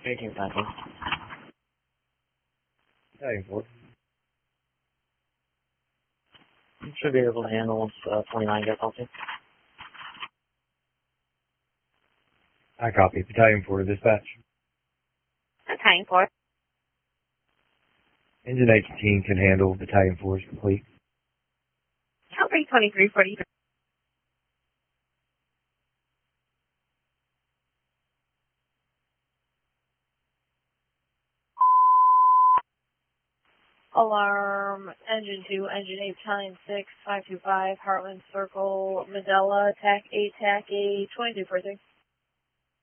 18 seconds. Battalion 4. You should be able to handle once 29 gets off you. I copy. Battalion 4 to dispatch. Battalion 4. Engine 18 can handle. Battalion 4 is complete. Calgary 2343. Alarm, Engine 2, Engine 8, Battalion 6, 525, Heartland Circle, Medela, TAC 8, TAC 8, 2243.